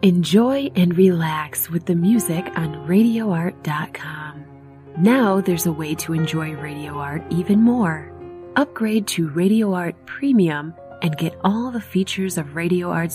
Enjoy and relax with the music on RadioArt.com. Now there's a way to enjoy Radio Art even more. Upgrade to Radio Art Premium and get all the features of Radio Art's